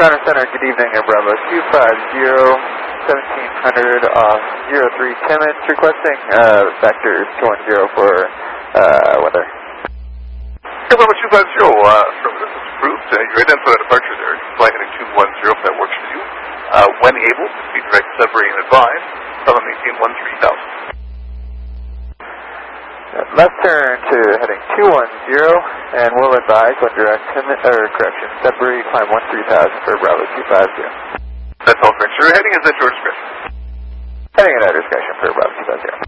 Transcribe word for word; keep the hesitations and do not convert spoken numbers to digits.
Conner Center, good evening, Air Bravo two five zero, seventeen hundred off zero three Timmins, requesting uh, vector two one zero for uh, weather. Air Bravo two five zero, uh, from this is approved. Uh, your identified departure there, flight heading two one zero, if that works for you. Uh, when able, speed direct Sudbury and advise, tell them maintain one three thousand. Left turn to heading two one zero, and we'll advise when direct Timmins, or correction, Sudbury, climb one three thousand for Bravo two five zero. That's all correct, sir. Heading is at your discretion. Heading at our discretion for Bravo two five zero.